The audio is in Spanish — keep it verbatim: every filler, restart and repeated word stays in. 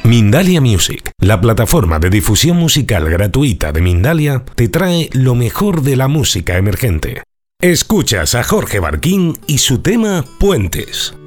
Mindalia Music, la plataforma de difusión musical gratuita de Mindalia, te trae lo mejor de la música emergente. Escuchas a Jorge Barquín y su tema Puentes.